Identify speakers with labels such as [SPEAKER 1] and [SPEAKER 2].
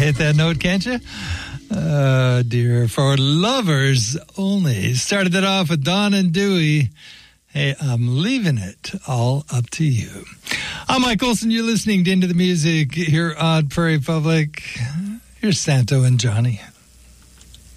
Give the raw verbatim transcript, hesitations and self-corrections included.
[SPEAKER 1] hit that note, can't you? Uh, dear, for lovers only. Started that off with Dawn and Dewey. Hey, I'm leaving it all up to you. I'm Mike Olson. You're listening to Into the Music here on Prairie Public. Here's Santo and Johnny.